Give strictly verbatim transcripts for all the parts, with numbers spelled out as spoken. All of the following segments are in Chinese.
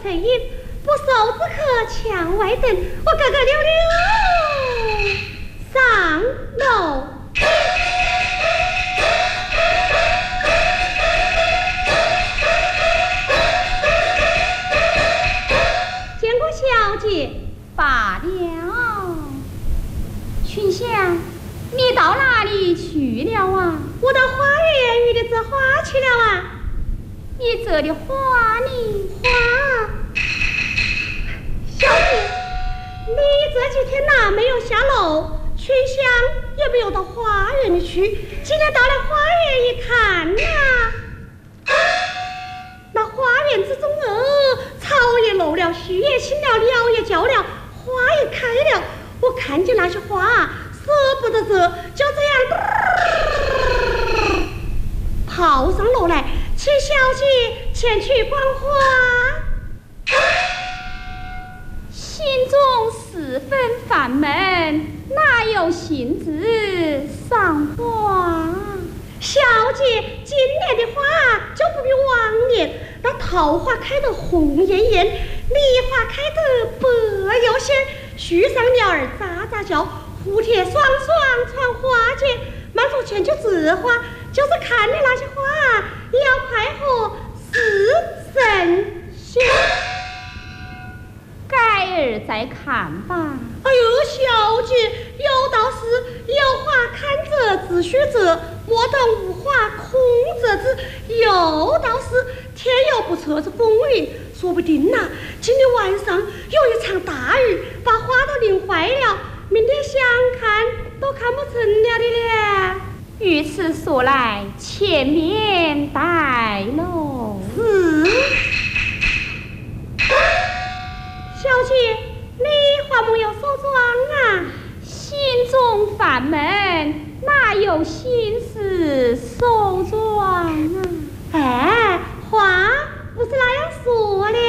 成荫，不受之客墙外等。我哥哥溜溜上楼。见过小姐，罢了。群香，你到哪里去了啊？我到花园与的这花去了啊。你这的花呢？花，小姐，你这几天哪没有下楼？群香也没有到花园里去。今天到了花园一看呐、啊，那花园之中哦，草也落了，絮也青了，鸟也叫了，花也开了。我看见那些花啊，舍不得折，就这样跑上楼来，请小姐前去观花。心中十分烦闷，哪有心思赏花？小姐，今年的花就不比往年，那桃花开得红艳艳，梨花开得白又鲜，树上鸟儿喳喳叫，蝴蝶双双传花间。满族前去折花，就是看你那些花也要快活似神仙。改儿再看吧。哎呦，小姐，有道是有花看折只须折，莫等无花空折枝。有道是天有不测之风云，说不定呐、啊，今天晚上有一场大雨，把花都淋坏了，明天想看都看不成了的咧。如此说来，前面待喽。是。小姐，你还没有收妆啊？心中烦闷，哪有心思收妆啊？哎，话不是那样说的。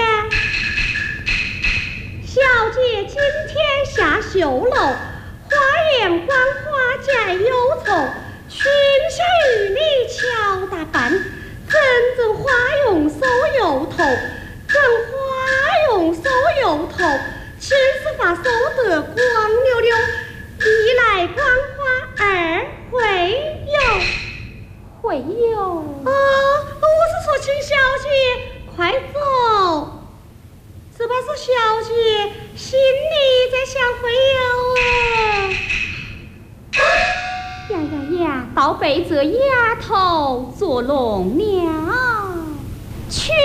小姐今天下绣楼，花园观花皆忧愁，群香与你巧打扮，真正花容收油头，真花容收油头，青丝发收得光溜溜，一来观花，二回游。回游？哦，我是说，请小姐快走，只怕是小姐心里在想回游啊。呀呀呀，倒被这丫头捉弄了。群